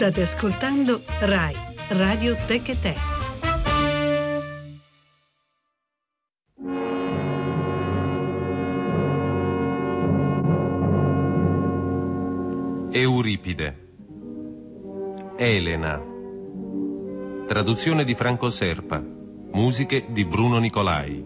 State ascoltando Rai Radio Tech e Te. Euripide. Elena. Traduzione di Franco Serpa. Musiche di Bruno Nicolai.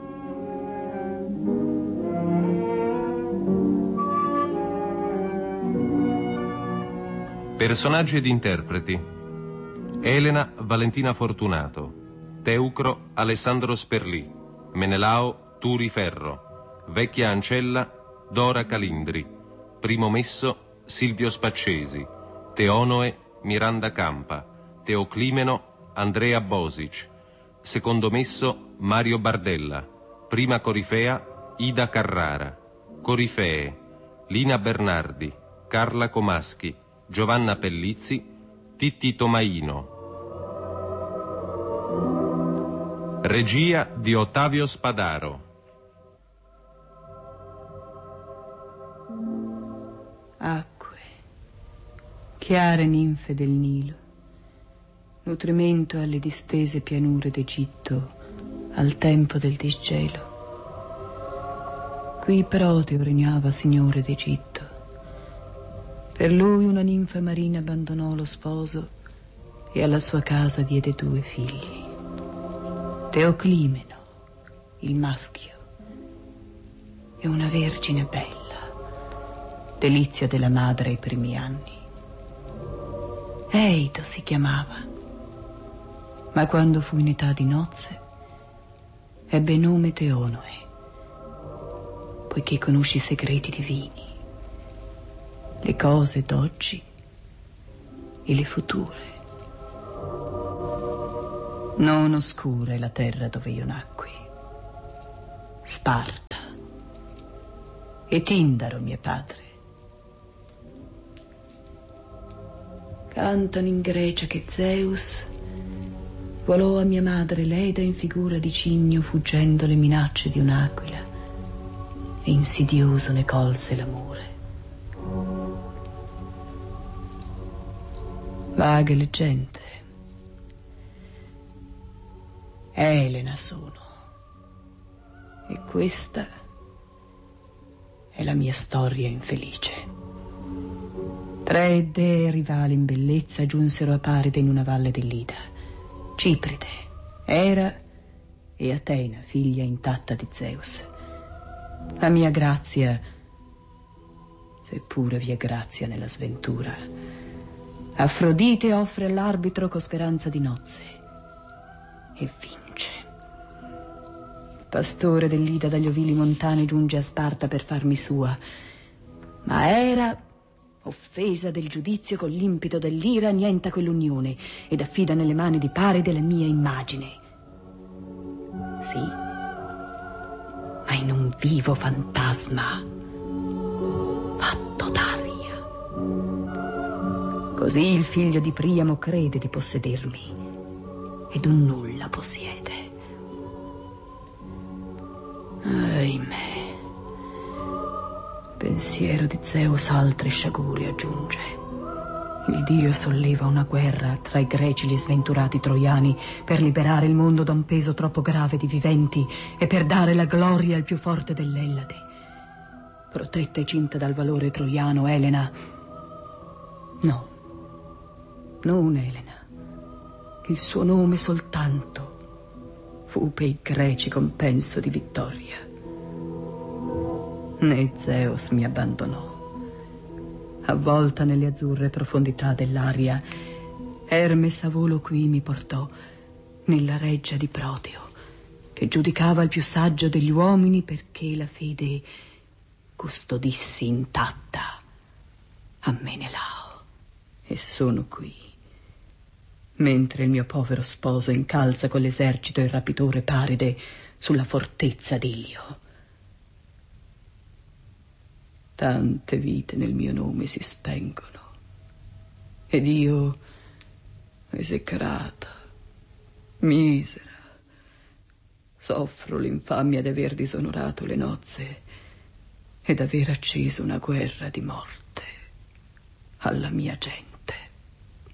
Personaggi ed interpreti: Elena Valentina Fortunato, Teucro Alessandro Sperlì, Menelao Turi Ferro, Vecchia Ancella Dora Calindri, Primo Messo Silvio Spaccesi, Teonoe Miranda Campa, Teoclimeno Andrea Bosic, Secondo Messo Mario Bardella, Prima Corifea Ida Carrara, Corifee Lina Bernardi, Carla Comaschi, Giovanna Pellizzi, Titti Tomaino. Regia di Ottavio Spadaro. Acque, chiare ninfe del Nilo, nutrimento alle distese pianure d'Egitto al tempo del disgelo. Qui Proteo regnava signore d'Egitto. Per lui una ninfa marina abbandonò lo sposo e alla sua casa diede 2 figli. Teoclimeno, il maschio, e una vergine bella, delizia della madre ai primi anni. Eido si chiamava, ma quando fu in età di nozze ebbe nome Teonoe, poiché conosce i segreti divini, le cose d'oggi e le future. Non oscura è la terra dove io nacqui, Sparta e Tindaro mio padre. Cantano in Grecia che Zeus volò a mia madre Leda in figura di cigno, fuggendo le minacce di un'aquila, e insidioso ne colse l'amore. Vaghe leggende. Elena sono, e questa è la mia storia infelice. 3 dee rivali in bellezza giunsero a Paride in una valle dell'Ida: Cipride, Era e Atena, figlia intatta di Zeus. La mia grazia, seppure vi è grazia nella sventura, Afrodite offre all'arbitro con speranza di nozze e vince. Il pastore dell'Ida dagli ovili montani giunge a Sparta per farmi sua, ma Era, offesa del giudizio, con l'impeto dell'ira annienta quell'unione ed affida nelle mani di Paride la mia immagine. Sì, ma in un vivo fantasma fatto d'aria. Così il figlio di Priamo crede di possedermi ed un nulla possiede. Ahimè, pensiero di Zeus altre sciagure aggiunge. Il dio solleva una guerra tra i greci e gli sventurati troiani per liberare il mondo da un peso troppo grave di viventi e per dare la gloria al più forte dell'Ellade. Protetta e cinta dal valore troiano, Elena... No, non Elena, che il suo nome soltanto fu per i greci compenso di vittoria. Né Zeus mi abbandonò. Avvolta nelle azzurre profondità dell'aria, Hermes a volo qui mi portò nella reggia di Proteo, che giudicava il più saggio degli uomini, perché la fede custodissi intatta a Menelao. E sono qui, mentre il mio povero sposo incalza con l'esercito il rapitore Paride sulla fortezza d'Ilio. Tante vite nel mio nome si spengono, ed io, esecrata, misera, soffro l'infamia di aver disonorato le nozze ed aver acceso una guerra di morte alla mia gente.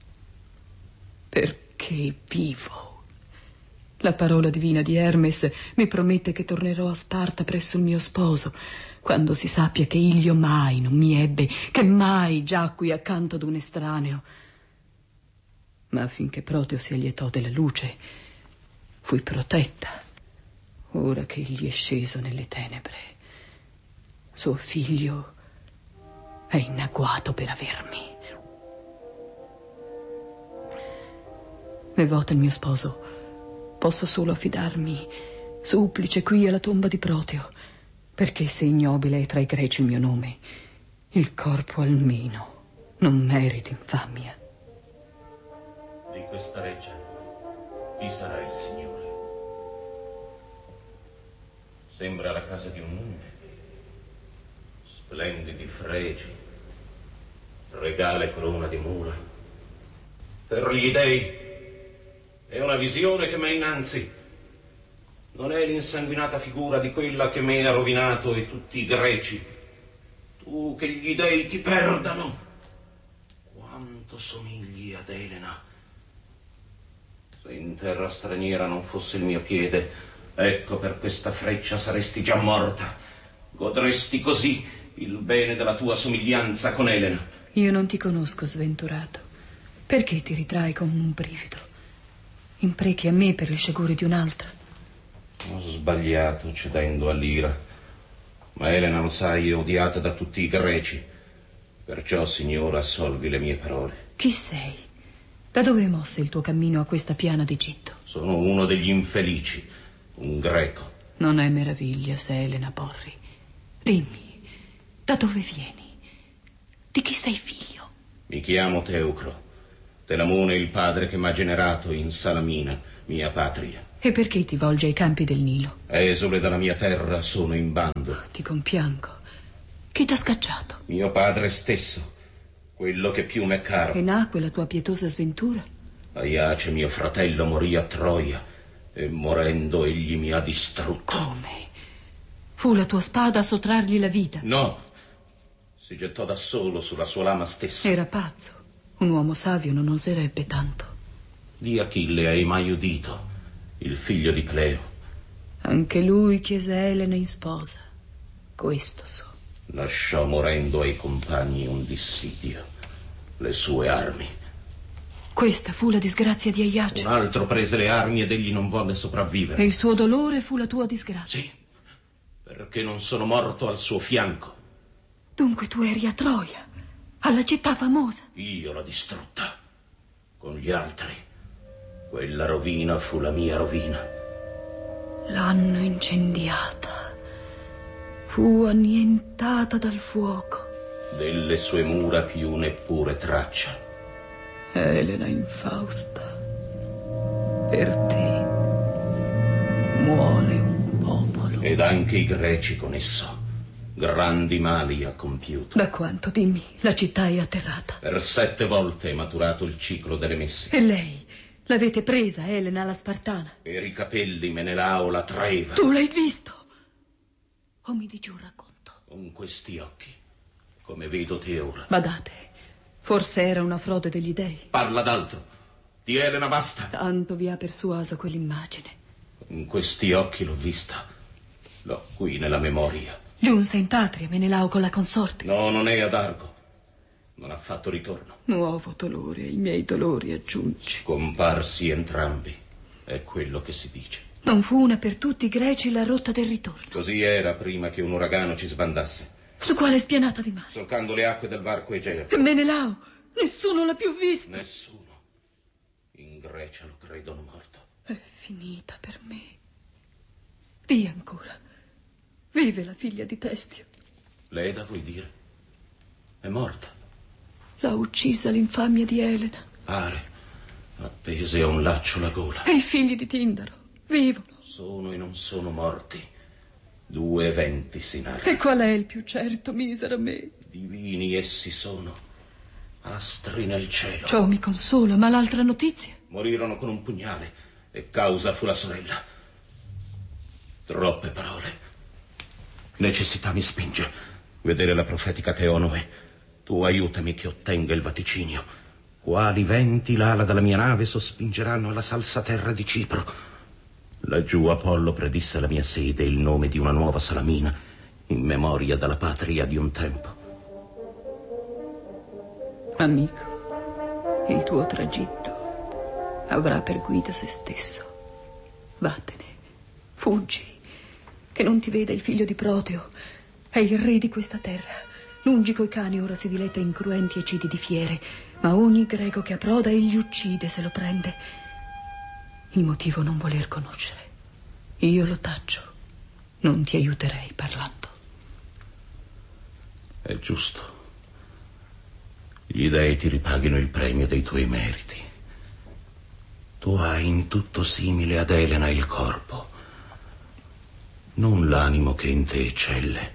che vivo. La parola divina di Hermes mi promette che tornerò a Sparta presso il mio sposo, quando si sappia che Ilio mai non mi ebbe, che mai giacqui accanto ad un estraneo. Ma affinché Proteo si allietò della luce, fui protetta. Ora che egli è sceso nelle tenebre, suo figlio è in agguato per avermi. Devota il mio sposo, posso solo affidarmi, supplice, qui alla tomba di Proteo, perché se ignobile è tra i greci il mio nome, il corpo almeno non merita infamia. Di questa reggia chi sarà il Signore? Sembra la casa di un nunne. Splendidi fregi, regale corona di mura. Per gli dei è una visione che m'è innanzi. Non è l'insanguinata figura di quella che me ha rovinato e tutti i greci. Tu che gli dei ti perdano. Quanto somigli ad Elena. Se in terra straniera non fosse il mio piede, ecco per questa freccia saresti già morta. Godresti così il bene della tua somiglianza con Elena. Io non ti conosco, sventurato. Perché ti ritrai con un brivido? Imprechi a me per le sciagure di un'altra. Ho sbagliato cedendo all'ira, ma Elena, lo sai, è odiata da tutti i greci. Perciò, signora, assolvi le mie parole. Chi sei? Da dove mosse il tuo cammino a questa piana d'Egitto? Sono uno degli infelici, un greco. Non è meraviglia se Elena Porri. Dimmi, da dove vieni? Di chi sei figlio? Mi chiamo Teucro. Telamone è il padre che m'ha generato in Salamina, mia patria. E perché ti volge ai campi del Nilo? Esule dalla mia terra, sono in bando. Ti compiango. Chi t'ha scacciato? Mio padre stesso, quello che più m'è caro. E nacque la tua pietosa sventura? Aiace, mio fratello, morì a Troia e morendo egli mi ha distrutto. Come? Fu la tua spada a sottrargli la vita? No, si gettò da solo sulla sua lama stessa. Era pazzo. Un uomo savio non oserebbe tanto. Di Achille hai mai udito? Il figlio di Pleo. Anche lui chiese Elena in sposa. Questo so. Lasciò morendo ai compagni un dissidio, le sue armi. Questa fu la disgrazia di Aiace. Un altro prese le armi ed egli non volle sopravvivere. E il suo dolore fu la tua disgrazia. Sì, perché non sono morto al suo fianco. Dunque tu eri a Troia, alla città famosa. Io l'ho distrutta, con gli altri. Quella rovina fu la mia rovina. L'hanno incendiata. Fu annientata dal fuoco. Delle sue mura più neppure traccia. Elena infausta, per te muore un popolo. Ed anche i greci con esso. Grandi mali ha compiuto. Da quanto, dimmi, la città è atterrata? Per 7 volte è maturato il ciclo delle messe. E lei? L'avete presa, Elena, la Spartana? Per i capelli Menelao la traeva. Tu l'hai visto? O mi dici un racconto? Con questi occhi, come vedo te ora. Badate, forse era una frode degli dei. Parla d'altro. Di Elena basta. Tanto vi ha persuaso quell'immagine. Con questi occhi l'ho vista. L'ho qui nella memoria. Giunse in patria Menelao con la consorte. No, non è ad Argo. Non ha fatto ritorno. Nuovo dolore ai miei dolori aggiungi. Comparsi entrambi, è quello che si dice. Non fu una per tutti i greci la rotta del ritorno. Così era prima che un uragano ci sbandasse. Su quale spianata di mare? Solcando le acque del varco Egeo. E Menelao? Nessuno l'ha più visto. Nessuno. In Grecia lo credono morto. È finita per me. Dì ancora. Vive la figlia di Testio. Leda, vuoi dire? È morta. L'ha uccisa l'infamia di Elena. Pare. Appese a un laccio la gola. E i figli di Tindaro vivono. Sono e non sono morti. 2 eventi si narrano. E qual è il più certo, misera me? Divini essi sono. Astri nel cielo. Ciò mi consola, ma l'altra notizia? Morirono con un pugnale e causa fu la sorella. Troppe parole. Necessità mi spinge. Vedere la profetica Teonoe. Tu aiutami che ottenga il vaticinio. Quali venti l'ala della mia nave sospingeranno alla salsa terra di Cipro. Laggiù Apollo predisse alla mia sede il nome di una nuova Salamina, in memoria della patria di un tempo. Amico, il tuo tragitto avrà per guida se stesso. Vattene, fuggi, che non ti veda il figlio di Proteo. È il re di questa terra. Lungi coi cani ora si diletta in cruenti ecidi di fiere, ma ogni greco che approda egli uccide se lo prende. Il motivo non voler conoscere. Io lo taccio. Non ti aiuterei parlando. È giusto. Gli dei ti ripaghino il premio dei tuoi meriti. Tu hai in tutto simile ad Elena il corpo, non l'animo che in te eccelle.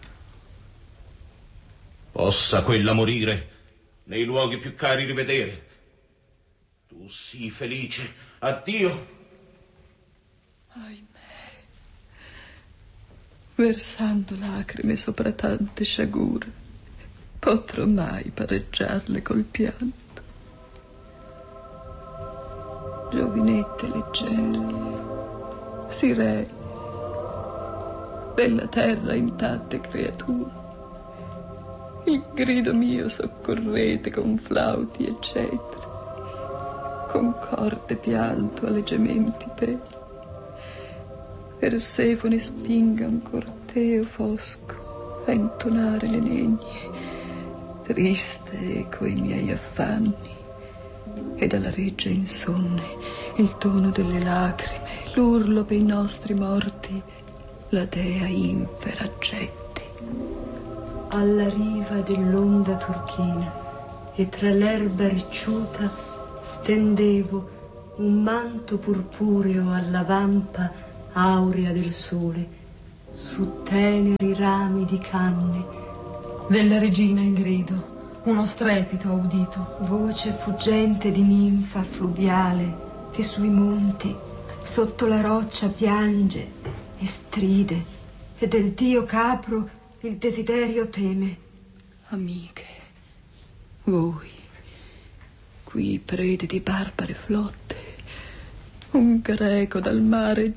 Possa quella morire, nei luoghi più cari rivedere. Tu sii felice. Addio. Ahimè, versando lacrime sopra tante sciagure, potrò mai pareggiarle col pianto. Giovinette leggere, sirene, della terra intatte creature, il grido mio soccorrete con flauti e cetri, con corde pianto alle gementi peli. Persefone spinga un corteo fosco a intonare le negne, triste eco i miei affanni, e dalla reggia insonne il tono delle lacrime, l'urlo pei nostri morti, la dea impera getti. Alla riva dell'onda turchina e tra l'erba ricciuta stendevo un manto purpureo alla vampa aurea del sole su teneri rami di canne. Della regina il grido, uno strepito udito, Voce fuggente di ninfa fluviale che sui monti sotto la roccia piange e stride, e del dio capro il desiderio teme. Amiche, voi, qui prede di barbare flotte, un greco dal mare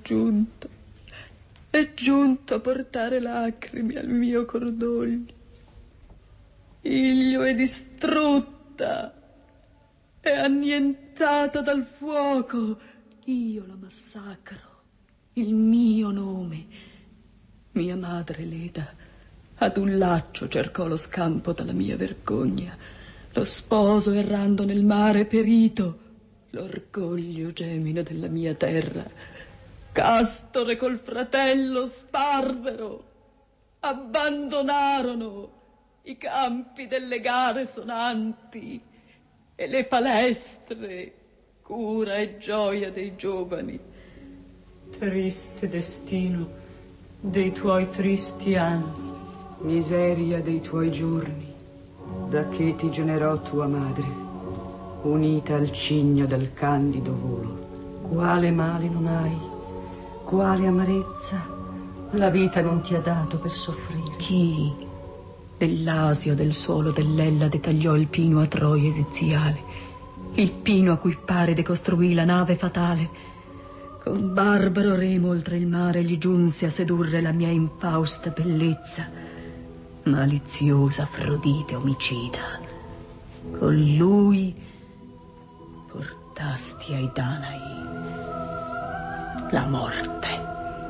è giunto a portare lacrime al mio cordoglio. Ilio è distrutta, è annientata dal fuoco. Io la massacro, il mio nome. Mia madre Leda ad un laccio cercò lo scampo dalla mia vergogna. Lo sposo errando nel mare perito, l'orgoglio gemino della mia terra. Castore col fratello Sparvero abbandonarono i campi delle gare sonanti e le palestre, cura e gioia dei giovani. Triste destino dei tuoi tristi anni, miseria dei tuoi giorni, da che ti generò tua madre, unita al cigno del candido volo. Quale male non hai, quale amarezza la vita non ti ha dato per soffrire. Chi dell'asio del suolo dell'Ellade tagliò il pino a Troia esiziale, il pino a cui Paride costruì la nave fatale. Con barbaro remo oltre il mare gli giunse a sedurre la mia infausta bellezza. Maliziosa Afrodite omicida, con lui portasti ai Danai la morte.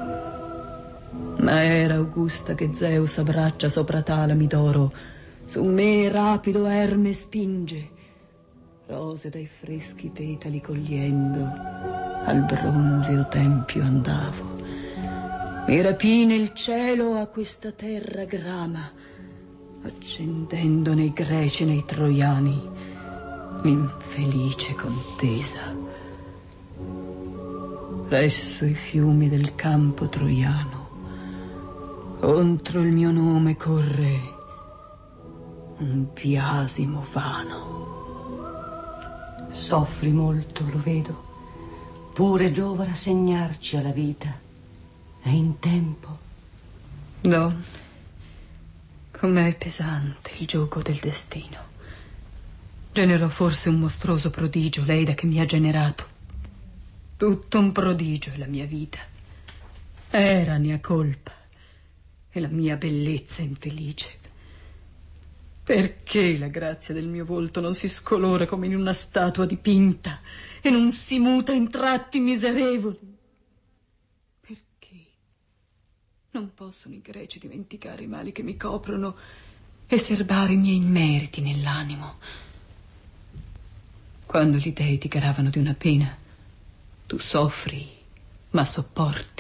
Ma era Augusta che Zeus abbraccia sopra talami d'oro, su me rapido Erme spinge, rose dai freschi petali cogliendo, al bronzeo tempio andavo. Mi rapine il cielo a questa terra grama, accendendo nei greci e nei troiani l'infelice contesa. Presso i fiumi del campo troiano, contro il mio nome corre un biasimo vano. Soffri molto, lo vedo, pure giova rassegnarci alla vita. È in tempo. Donne, com'è pesante il gioco del destino. Generò forse un mostruoso prodigio, lei da che mi ha generato. Tutto un prodigio è la mia vita. Era mia colpa e la mia bellezza infelice. Perché la grazia del mio volto non si scolora come in una statua dipinta e non si muta in tratti miserevoli? Perché non possono i greci dimenticare i mali che mi coprono e serbare i miei meriti nell'animo? Quando gli dei ti gravano di una pena, tu soffri, ma sopporti.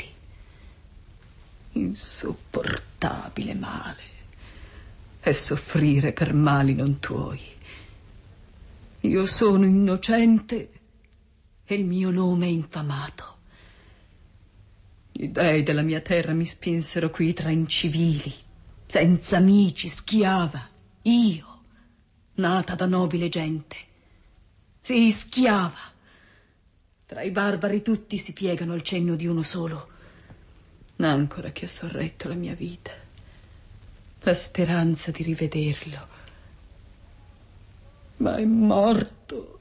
Insopportabile male è soffrire per mali non tuoi. Io sono innocente e il mio nome è infamato. Gli dei della mia terra mi spinsero qui tra incivili, senza amici, schiava. Io, nata da nobile gente. Sì, schiava. Tra i barbari tutti si piegano al cenno di uno solo. Ancora che ha sorretto la mia vita, la speranza di rivederlo. Ma è morto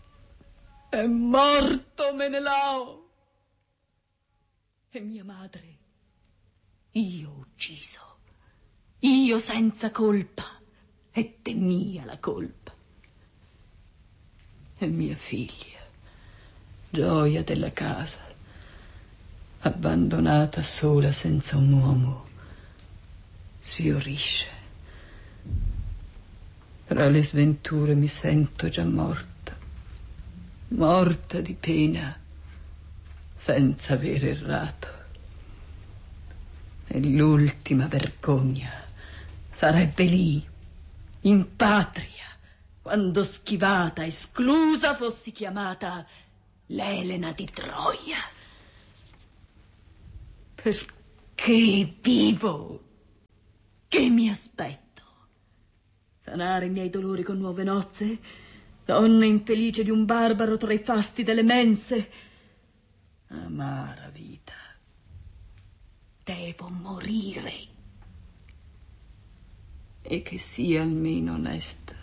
Menelao. E mia madre io ho ucciso, io senza colpa, e temia la colpa. E mia figlia, gioia della casa, abbandonata sola senza un uomo, sfiorisce. Tra le sventure mi sento già morta, morta di pena, senza aver errato. E l'ultima vergogna sarebbe lì, in patria, quando schivata, esclusa, fossi chiamata l'Elena di Troia. Perché vivo? Che mi aspetto? Sanare i miei dolori con nuove nozze? Donna infelice di un barbaro tra i fasti delle mense? Amara vita, devo morire. E che sia almeno onesta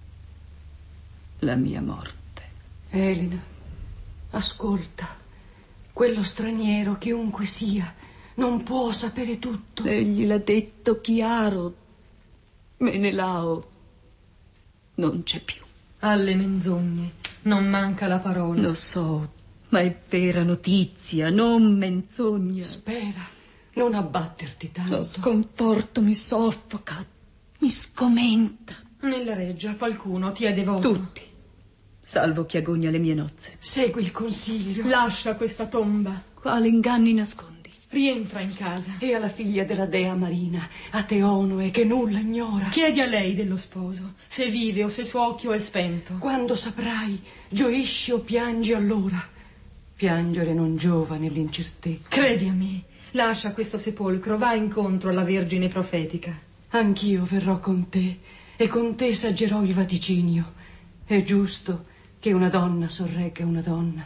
la mia morte. Elena, ascolta. Quello straniero, chiunque sia, non può sapere tutto. Egli l'ha detto chiaro. Menelao non c'è più. Alle menzogne non manca la parola. Lo so, ma è vera notizia, non menzogna. Spera, non abbatterti tanto. Lo sconforto mi soffoca, mi scomenta. Nella reggia qualcuno ti è devoto. Tutti, salvo chi agogna le mie nozze. Segui il consiglio. Lascia questa tomba. Quali inganni nascondi? Rientra in casa. E alla figlia della dea Marina, a Teonoe, che nulla ignora. Chiedi a lei dello sposo, se vive o se suo occhio è spento. Quando saprai, gioisci o piangi allora. Piangere non giova nell'incertezza. Credi a me, lascia questo sepolcro, va incontro alla Vergine profetica. Anch'io verrò con te, e con te saggerò il vaticinio. È giusto che una donna sorregga una donna.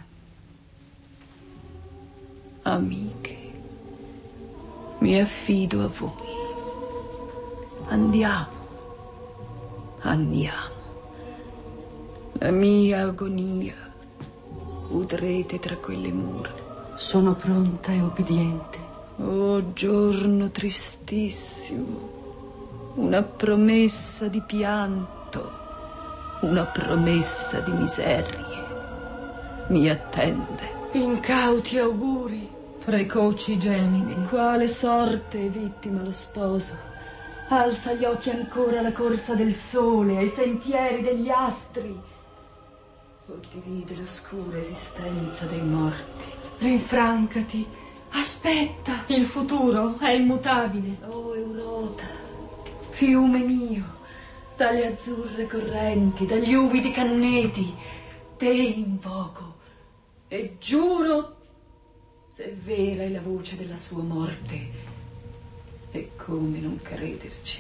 Amiche, mi affido a voi. Andiamo. La mia agonia udrete tra quelle mura. Sono pronta e obbediente. Oh, giorno tristissimo, una promessa di pianto, una promessa di miserie mi attende. Incauti auguri. Precoci gemiti. Di quale sorte è vittima lo sposo? Alza gli occhi ancora alla corsa del sole, ai sentieri degli astri, o divide l'oscura esistenza dei morti. Rinfrancati. Aspetta. Il futuro è immutabile. Oh, Eurota, fiume mio, dalle azzurre correnti, dagli uvidi canneti, te invoco e giuro, se vera è la voce della sua morte, e come non crederci.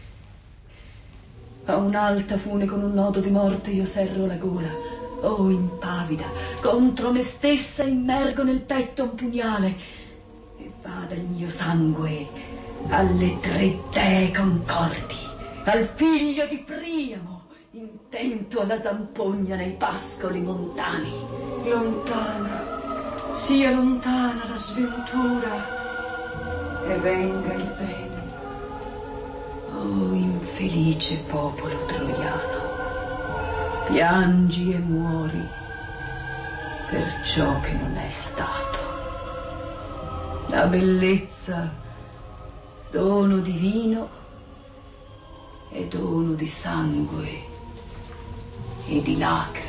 A un'alta fune con un nodo di morte io serro la gola. Oh, impavida, contro me stessa immergo nel petto un pugnale, e vada il mio sangue alle tre dee concordi, al figlio di Priamo, in attento alla zampogna nei pascoli montani. Lontana, sia lontana la sventura e venga il bene. Oh, infelice popolo troiano, piangi e muori per ciò che non è stato. La bellezza, dono divino, è dono di sangue e di lacrime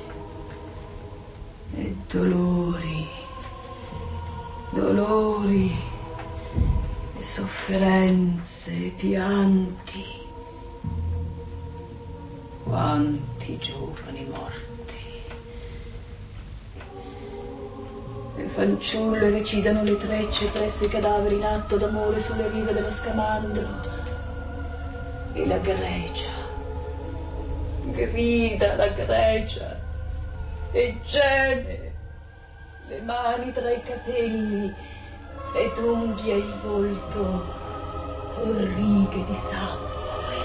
e dolori, dolori e sofferenze e pianti. Quanti giovani morti. Le fanciulle recidano le trecce presso i cadaveri in atto d'amore sulle rive dello Scamandro. E la Grecia grida la Grecia e geme, le mani tra i capelli ed unghie il volto con righe di sangue.